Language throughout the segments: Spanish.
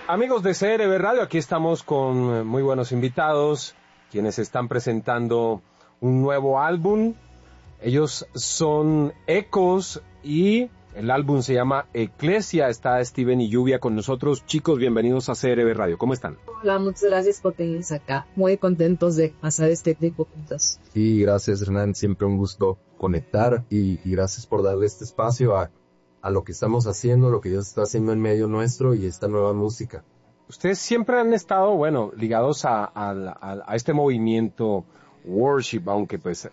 Amigos de CRB Radio, aquí estamos con muy buenos invitados, quienes están presentando un nuevo álbum. Ellos son Ecos y el álbum se llama Eclesia. Está Steven y Lluvia con nosotros. Chicos, bienvenidos a CRB Radio. ¿Cómo están? Hola, muchas gracias por tenernos acá. Muy contentos de pasar este tiempo juntos. Sí, gracias Hernán, siempre un gusto conectar y gracias por darle este espacio a lo que estamos haciendo, lo que Dios está haciendo en medio nuestro y esta nueva música. Ustedes siempre han estado, ligados a este movimiento worship, aunque pues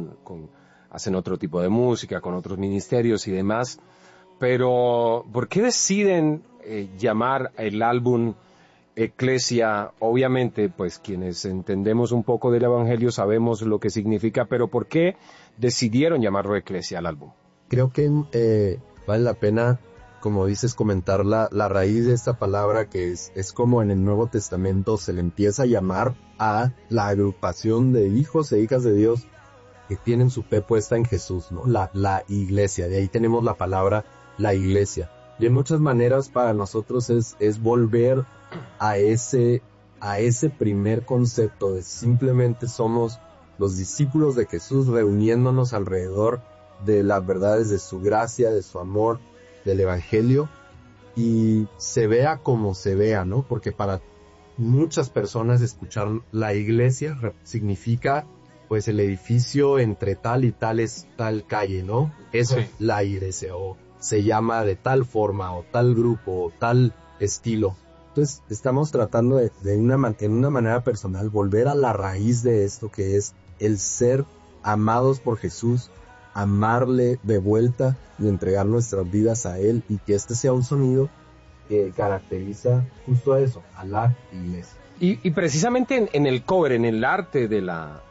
hacen otro tipo de música, con otros ministerios y demás, pero ¿por qué deciden llamar el álbum Eclesia? Obviamente, pues quienes entendemos un poco del evangelio sabemos lo que significa, pero ¿por qué decidieron llamarlo Eclesia al álbum? Creo que vale la pena, como dices, comentar la raíz de esta palabra, que es como en el Nuevo Testamento se le empieza a llamar a la agrupación de hijos e hijas de Dios que tienen su fe puesta en Jesús, ¿no? La iglesia, de ahí tenemos la palabra la iglesia. Y en muchas maneras para nosotros es volver a ese primer concepto de simplemente somos los discípulos de Jesús reuniéndonos alrededor de las verdades de su gracia, de su amor, del evangelio, y se vea como se vea, ¿no? Porque para muchas personas escuchar la iglesia significa pues el edificio entre tal y tal calle, ¿no? Eso es la iglesia, o se llama de tal forma, o tal grupo, o tal estilo. Entonces estamos tratando en una manera personal volver a la raíz de esto, que es el ser amados por Jesús, amarle de vuelta y entregar nuestras vidas a Él, y que este sea un sonido que caracteriza justo a eso, a la iglesia. Y precisamente en el cover, en el arte del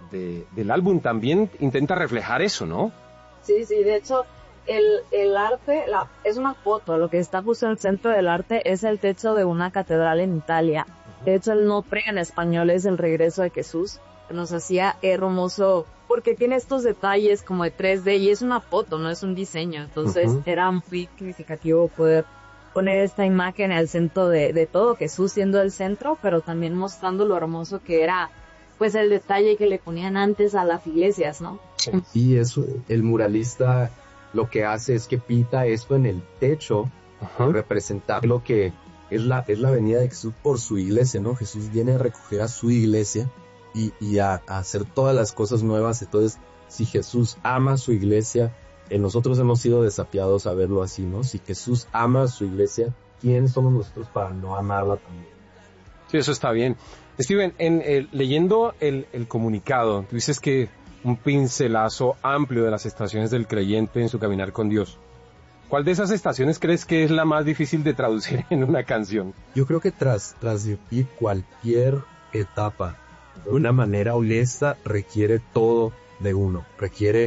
álbum también intenta reflejar eso, ¿no? Sí, de hecho el arte es una foto. Lo que está justo en el centro del arte es el techo de una catedral en Italia. De hecho el nombre en español es El Regreso de Jesús. Nos hacía hermoso porque tiene estos detalles como de 3D y es una foto, no es un diseño. Entonces era muy significativo poder poner esta imagen al centro de todo, Jesús siendo el centro, pero también mostrando lo hermoso que era pues el detalle que le ponían antes a las iglesias, ¿no? Y eso, el muralista lo que hace es que pinta esto en el techo, representar lo que es la venida de Jesús por su iglesia, ¿no? Jesús viene a recoger a su iglesia y a hacer todas las cosas nuevas. Entonces, si Jesús ama a su iglesia, nosotros hemos sido desafiados a verlo así, ¿no? Si Jesús ama a su iglesia, ¿quiénes somos nosotros para no amarla también? Sí, eso está bien. Steven, leyendo el comunicado, tú dices que un pincelazo amplio de las estaciones del creyente en su caminar con Dios. ¿Cuál de esas estaciones crees que es la más difícil de traducir en una canción? Yo creo que tras vivir cualquier etapa de una manera honesta requiere todo de uno. Requiere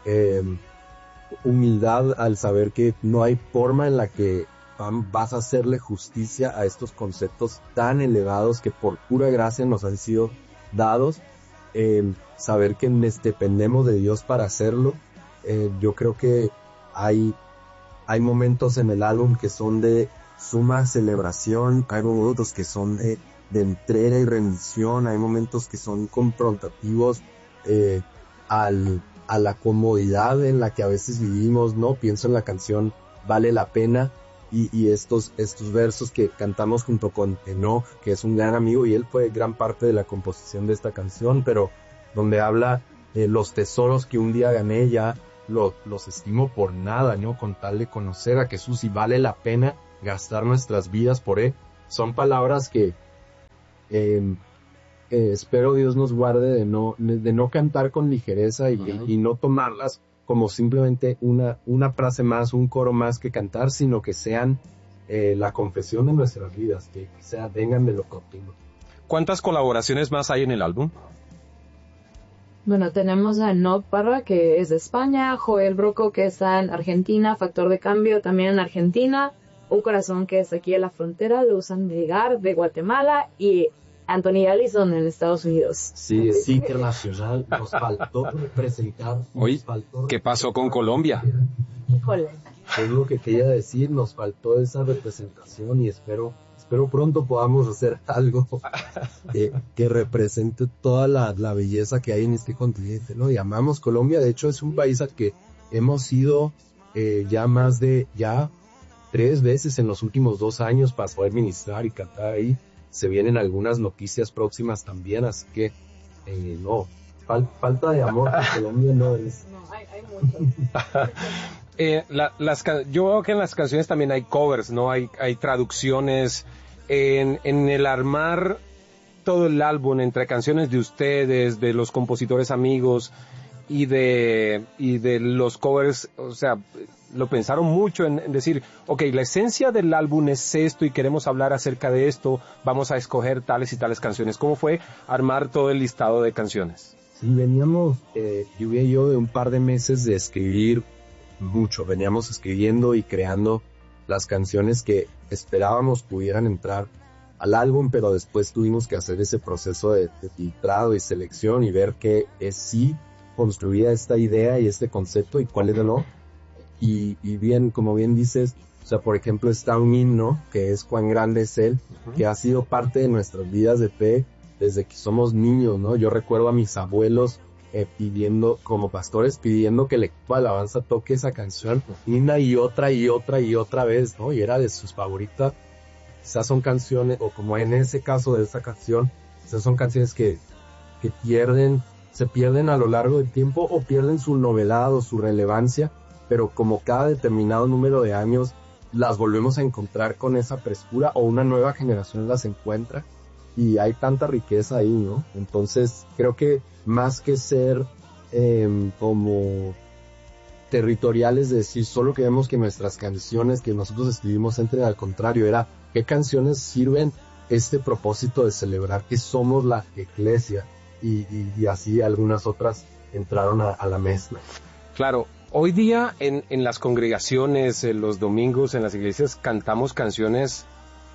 humildad al saber que no hay forma en la que vas a hacerle justicia a estos conceptos tan elevados que por pura gracia nos han sido dados. Saber que dependemos de Dios para hacerlo. Yo creo que hay momentos en el álbum que son de suma celebración, hay momentos que son de entrega y rendición, hay momentos que son confrontativos a la comodidad en la que a veces vivimos, ¿no? Pienso en la canción Vale la Pena y estos versos que cantamos junto con Enoch, que es un gran amigo, y él fue gran parte de la composición de esta canción, pero donde habla los tesoros que un día gané ya los estimo por nada, ¿no? Con tal de conocer a Jesús, y vale la pena gastar nuestras vidas por Él. Son palabras que espero Dios nos guarde de no cantar con ligereza y no tomarlas como simplemente una frase más, un coro más que cantar, sino que sean la confesión de nuestras vidas, que vengan de lo continuo. ¿Cuántas colaboraciones más hay en el álbum? Bueno, tenemos a Enoch Parra, que es de España, Joel Broco, que está en Argentina, Factor de Cambio también en Argentina, Un Corazón, que es aquí en la frontera, Luz Andigar de Guatemala, y Anthony Allison en Estados Unidos. Sí, es internacional, nos faltó representar. Oye, ¿qué pasó con Colombia? Híjole. Es lo que quería decir, nos faltó esa representación y espero espero pronto podamos hacer algo que represente toda la belleza que hay en este continente, ¿no? Y amamos Colombia, de hecho es un país al que hemos ido ya 3 veces en los últimos 2 años para poder ministrar y cantar ahí. Se vienen algunas noticias próximas también, así que no, falta de amor por Colombia no es. No, hay mucho. Yo veo que en las canciones también hay covers, ¿no? Hay traducciones. En el armar todo el álbum entre canciones de ustedes, de los compositores amigos y de los covers, o sea, lo pensaron mucho en decir, okay, la esencia del álbum es esto y queremos hablar acerca de esto, vamos a escoger tales y tales canciones. ¿Cómo fue armar todo el listado de canciones? Sí, veníamos, Lluvia y yo, de un par de meses de escribir mucho. Veníamos escribiendo y creando las canciones que esperábamos pudieran entrar al álbum, pero después tuvimos que hacer ese proceso de filtrado y selección y ver qué sí construía esta idea y este concepto y cuál era no. Y bien, como bien dices, o sea, por ejemplo, está un himno que es Cuán grande es Él, que ha sido parte de nuestras vidas de fe desde que somos niños, ¿no? Yo recuerdo a mis abuelos pidiendo, como pastores, pidiendo que el equipo de alabanza toque esa canción una y otra vez, ¿no? Y era de sus favoritas. Quizás son canciones, o como en ese caso de esta canción, quizás son canciones que se pierden a lo largo del tiempo o pierden su novedad o su relevancia, pero como cada determinado número de años las volvemos a encontrar con esa frescura o una nueva generación las encuentra y hay tanta riqueza ahí, ¿no? Entonces creo que más que ser como territoriales de decir solo queremos que nuestras canciones que nosotros escribimos entren, al contrario, era qué canciones sirven este propósito de celebrar que somos la iglesia y así algunas otras entraron a la mezcla. Claro, hoy día en las congregaciones, en los domingos, en las iglesias cantamos canciones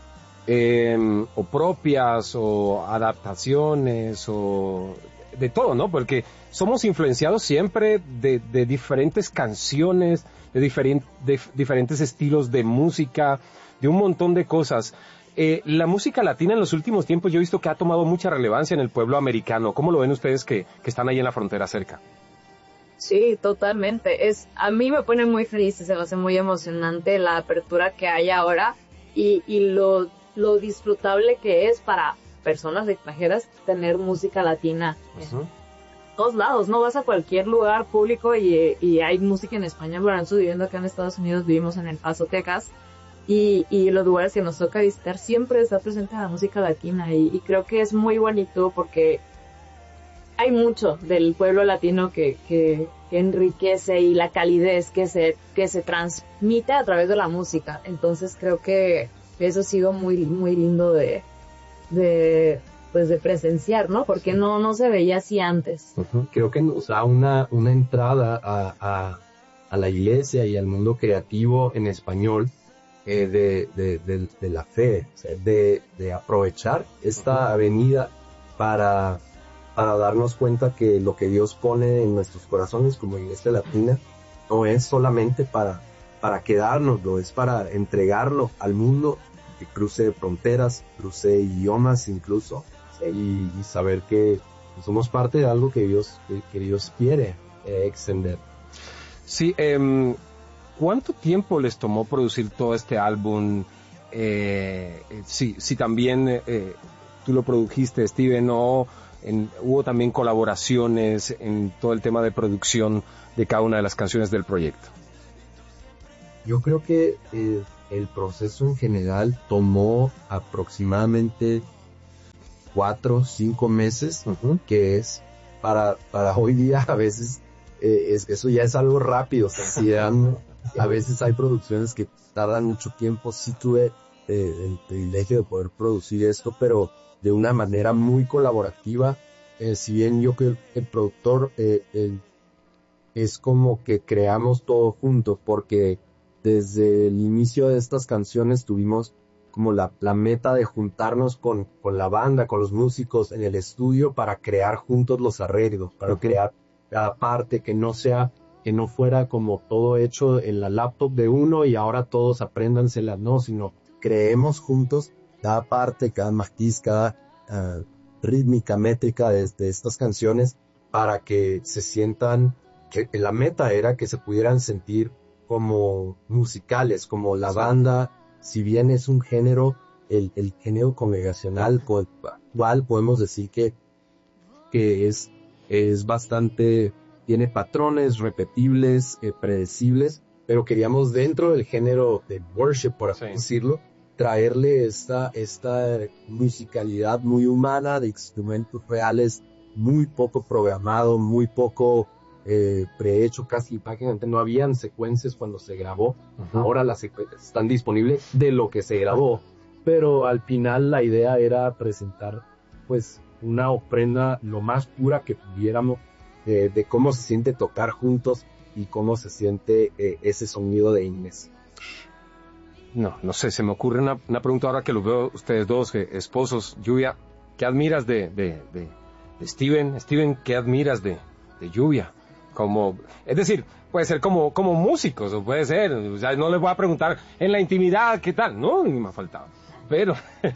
o propias o adaptaciones o de todo, ¿no? Porque somos influenciados siempre de diferentes canciones, de diferentes estilos de música, de un montón de cosas. La música latina en los últimos tiempos yo he visto que ha tomado mucha relevancia en el pueblo americano. ¿Cómo lo ven ustedes que están ahí en la frontera cerca? Sí, totalmente. A mí me pone muy feliz, se me hace muy emocionante la apertura que hay ahora y lo disfrutable que es para personas extranjeras tener música latina en todos lados, ¿no? Vas a cualquier lugar público y hay música en español. Bueno, nosotros viviendo acá en Estados Unidos vivimos en El Paso, Texas, y los lugares que nos toca visitar siempre está presente la música latina y creo que es muy bonito porque hay mucho del pueblo latino que enriquece y la calidez que se transmite a través de la música. Entonces creo que eso ha sido muy, muy lindo de presenciar, ¿no? Porque no se veía así antes. Creo que nos da una entrada a la iglesia y al mundo creativo en español de la fe, o sea, de aprovechar esta avenida para darnos cuenta que lo que Dios pone en nuestros corazones como iglesia latina no es solamente para quedárnoslo, es para entregarlo al mundo, que cruce fronteras, cruce idiomas incluso, sí. y saber que somos parte de algo que Dios quiere extender. Sí, ¿cuánto tiempo les tomó producir todo este álbum? Si también tú lo produjiste, Steven, o hubo también colaboraciones en todo el tema de producción de cada una de las canciones del proyecto. Yo creo que el proceso en general tomó aproximadamente 4 o 5 meses, que es para hoy día a veces eso ya es algo rápido, o sea, si a veces hay producciones que tardan mucho tiempo. Sí tuve el privilegio de poder producir esto, pero de una manera muy colaborativa. Si bien yo que el productor es como que creamos todo junto, porque desde el inicio de estas canciones tuvimos como la meta de juntarnos con la banda, con los músicos en el estudio para crear juntos los arreglos, para crear cada parte que no fuera como todo hecho en la laptop de uno y ahora todos apréndansela, no, sino creemos juntos cada parte, cada matiz, cada rítmica, métrica de estas canciones para que se sientan, que la meta era que se pudieran sentir como musicales, como la banda, si bien es un género, el género congregacional, igual podemos decir que es bastante, tiene patrones repetibles, predecibles, pero queríamos dentro del género de worship, por así decirlo, traerle esta musicalidad muy humana de instrumentos reales, muy poco programado, muy poco prehecho, casi prácticamente no habían secuencias cuando se grabó. Ahora las secuencias están disponibles de lo que se grabó, pero al final la idea era presentar pues una ofrenda lo más pura que pudiéramos de cómo se siente tocar juntos y cómo se siente ese sonido de Inés. No sé, se me ocurre una pregunta ahora que los veo ustedes dos, esposos. Lluvia, ¿qué admiras de Steven? Steven, ¿qué admiras de Lluvia? Es decir, puede ser como músicos, o puede ser, o sea, no les voy a preguntar en la intimidad qué tal, no, ni me ha faltado, pero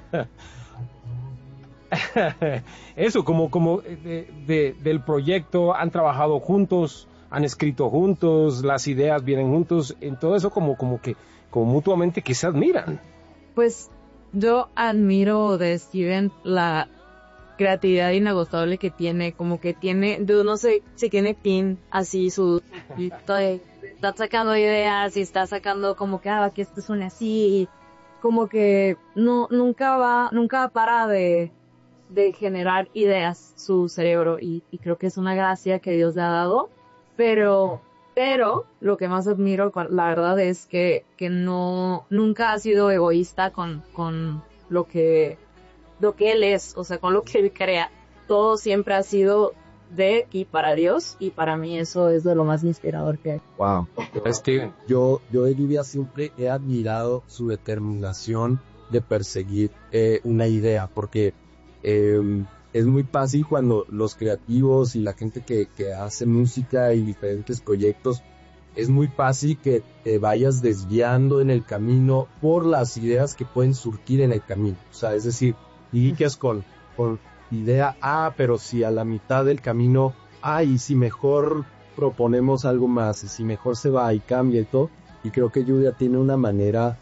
eso, del proyecto, han trabajado juntos, han escrito juntos, las ideas vienen juntos, en todo eso como mutuamente que se admiran. Pues yo admiro de Steven la creatividad inagotable que tiene, como que tiene, yo no sé si tiene fin, así está sacando ideas y está sacando como que que esto suene así, y como que nunca para de generar ideas su cerebro, y creo que es una gracia que Dios le ha dado, pero lo que más admiro, la verdad, es que nunca ha sido egoísta con lo que él es, o sea, con lo que él crea. Todo siempre ha sido de y para Dios, y para mí eso es de lo más inspirador que hay. Wow. Steven. Yo de Lluvia siempre he admirado su determinación de perseguir una idea, porque es muy fácil cuando los creativos y la gente que hace música y diferentes proyectos, es muy fácil que te vayas desviando en el camino por las ideas que pueden surgir en el camino. O sea, es decir, y que es con idea A, pero si a la mitad del camino, y si mejor proponemos algo más, y si mejor se va y cambia y todo. Y creo que Lluvia tiene una manera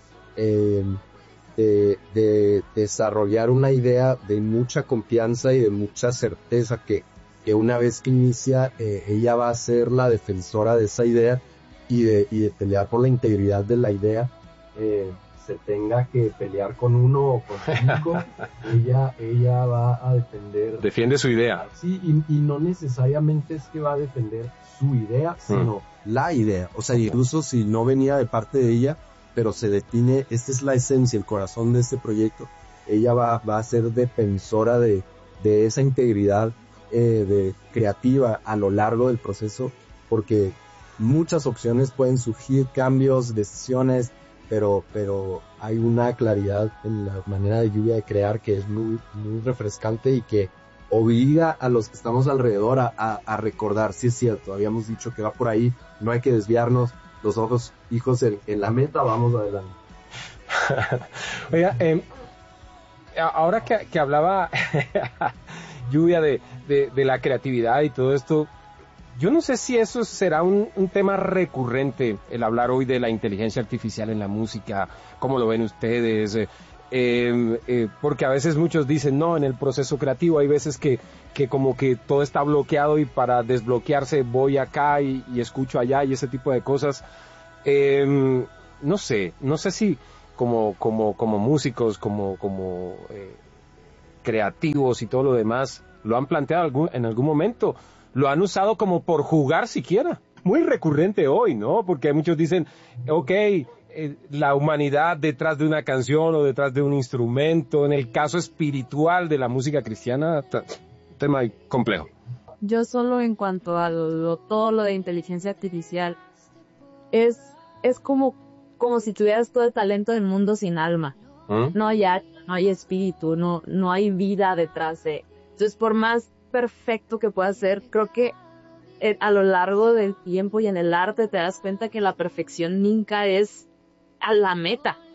de desarrollar una idea de mucha confianza y de mucha certeza que una vez que inicia, ella va a ser la defensora de esa idea y de pelear por la integridad de la idea. Se tenga que pelear con uno o con cinco, ella va a defender. Defiende su idea. Sí, y no necesariamente es que va a defender su idea, sino la idea. O sea, incluso si no venía de parte de ella, pero se define, esta es la esencia, el corazón de este proyecto. Ella va a ser defensora de esa integridad creativa a lo largo del proceso, porque muchas opciones pueden surgir, cambios, decisiones, pero hay una claridad en la manera de Lluvia de crear que es muy, muy refrescante y que obliga a los que estamos alrededor a recordar, sí es cierto, habíamos dicho que va por ahí, no hay que desviarnos, los ojos fijos en la meta, vamos adelante. Oiga, ahora que hablaba Lluvia de la creatividad y todo esto, yo no sé si eso será un tema recurrente, el hablar hoy de la inteligencia artificial en la música, ¿cómo lo ven ustedes? Porque a veces muchos dicen, no, en el proceso creativo hay veces que como que todo está bloqueado y para desbloquearse voy acá y escucho allá y ese tipo de cosas. No sé si como músicos, como creativos y todo lo demás, lo han planteado en algún momento. Lo han usado como por jugar siquiera. Muy recurrente hoy, ¿no? Porque muchos dicen, la humanidad detrás de una canción o detrás de un instrumento, en el caso espiritual de la música cristiana, tema complejo. Yo solo en cuanto a todo lo de inteligencia artificial, es como si tuvieras todo el talento del mundo sin alma. No hay espíritu, no hay vida detrás de. Entonces, por más perfecto que pueda ser, creo que a lo largo del tiempo y en el arte te das cuenta que la perfección nunca es a la meta.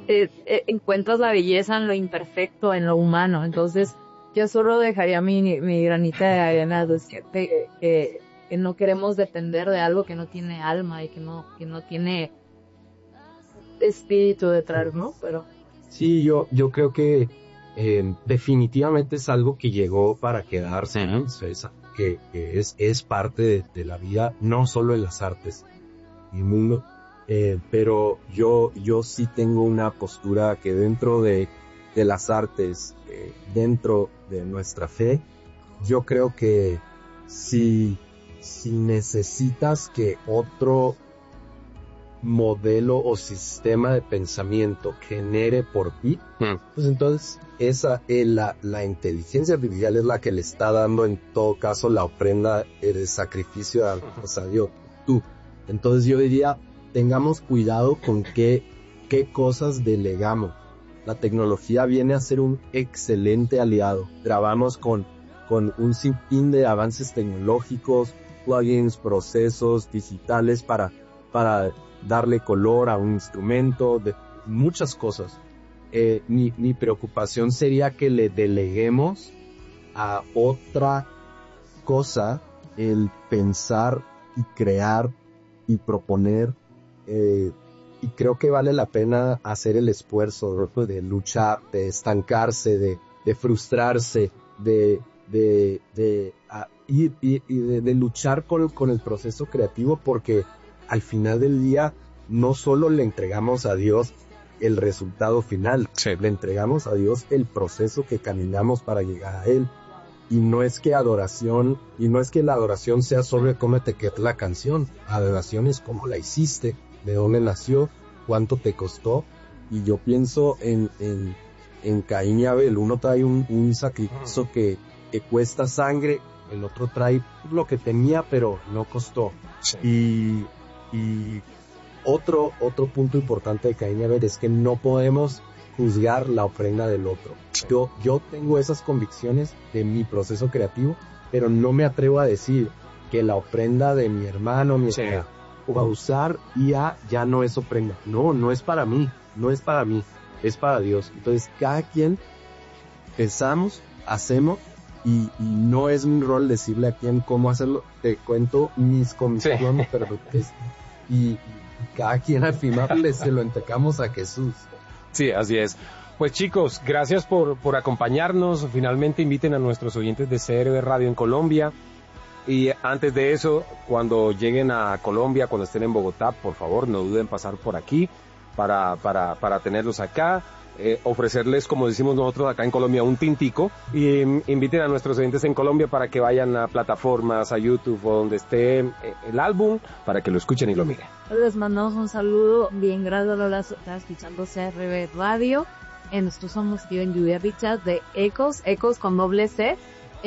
encuentras la belleza en lo imperfecto, en lo humano. Entonces, yo solo dejaría mi granita de arena decirte que no queremos depender de algo que no tiene alma y que no tiene espíritu detrás, ¿no? Pero sí, yo creo que definitivamente es algo que llegó para quedarse, ¿no? Que es parte de la vida, no solo en las artes y el mundo, pero yo sí tengo una postura que dentro de las artes, dentro de nuestra fe, yo creo que si necesitas que otro modelo o sistema de pensamiento genere por ti, pues entonces la inteligencia artificial es la que le está dando en todo caso la ofrenda, el sacrificio a Dios, tú. Entonces yo diría, tengamos cuidado con qué cosas delegamos. La tecnología viene a ser un excelente aliado. Grabamos con un sinfín de avances tecnológicos, plugins, procesos digitales para darle color a un instrumento, de muchas cosas. Mi preocupación sería que le deleguemos a otra cosa el pensar y crear y proponer, y creo que vale la pena hacer el esfuerzo de luchar, de estancarse, de frustrarse, de luchar con el proceso creativo, porque al final del día no solo le entregamos a Dios el resultado final, le entregamos a Dios el proceso que caminamos para llegar a Él. Y no es que la adoración sea sobre cómo te queda la canción. Adoración es cómo la hiciste, de dónde nació, cuánto te costó. Y yo pienso en Caín y Abel. Uno trae un sacrificio que cuesta sangre, el otro trae lo que tenía pero no costó. Sí. Y otro punto importante de Caín y Abel es que no podemos juzgar la ofrenda del otro. Yo tengo esas convicciones de mi proceso creativo, pero no me atrevo a decir que la ofrenda de mi hermano, o a usar IA ya no es ofrenda. No es para mí, es para Dios. Entonces cada quien pensamos, hacemos, y no es mi rol decirle a quién cómo hacerlo. Te cuento mis convicciones, pero y cada quien al final se lo entregamos a Jesús. Sí, así es. Pues chicos, gracias por acompañarnos. Finalmente inviten a nuestros oyentes de CRB Radio en Colombia. Y antes de eso, cuando lleguen a Colombia, cuando estén en Bogotá, por favor, no duden en pasar por aquí para tenerlos acá. Ofrecerles, como decimos nosotros acá en Colombia, un tintico, y inviten a nuestros oyentes en Colombia para que vayan a plataformas, a YouTube o donde esté el álbum, para que lo escuchen y lo miren. Les mandamos un saludo bien grande a los que están escuchando CRB Radio. Nosotros somos Steven Lluvia Richard de Ecos con doble C,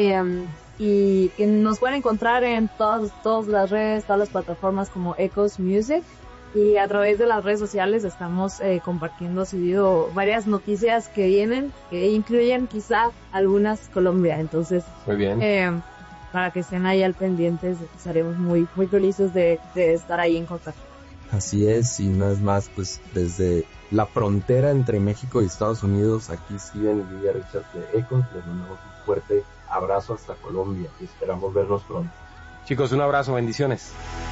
y nos pueden encontrar en todas las redes, todas las plataformas como Ecos Music. Y a través de las redes sociales estamos compartiendo seguido varias noticias que vienen, que incluyen quizá algunas Colombia. Entonces, muy bien. Para que estén ahí al pendientes, estaremos muy, muy felices de estar ahí en contacto. Así es, y una vez más, pues desde la frontera entre México y Estados Unidos, aquí Steven y Lluvia Richard de Ecos, les mandamos un fuerte abrazo hasta Colombia y esperamos vernos pronto. Chicos, un abrazo, bendiciones.